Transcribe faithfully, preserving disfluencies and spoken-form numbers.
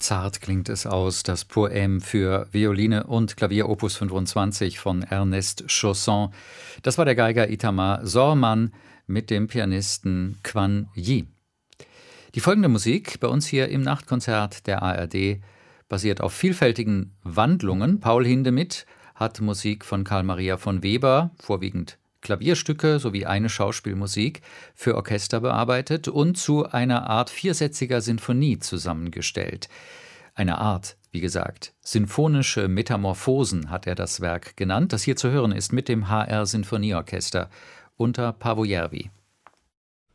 Zart klingt es aus, das Poème für Violine und Klavier Opus fünfundzwanzig von Ernest Chausson. Das war der Geiger Itamar Sorman mit dem Pianisten Quan Yi. Die folgende Musik bei uns hier im Nachtkonzert der A R D basiert auf vielfältigen Wandlungen. Paul Hindemith hat Musik von Carl Maria von Weber, vorwiegend Klavierstücke sowie eine Schauspielmusik für Orchester bearbeitet und zu einer Art viersätziger Sinfonie zusammengestellt. Eine Art, wie gesagt, sinfonische Metamorphosen hat er das Werk genannt, das hier zu hören ist mit dem H R Sinfonieorchester unter Paavo Järvi.